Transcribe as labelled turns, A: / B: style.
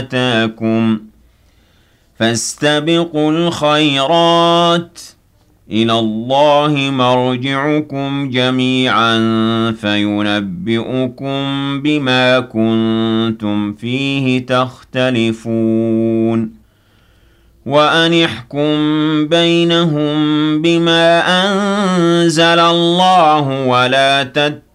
A: آتاكم فاستبقوا الخيرات إلى الله مرجعكم جميعا فينبئكم بما كنتم فيه تختلفون وأن احكم بينهم بما أنزل الله ولا تتبعوا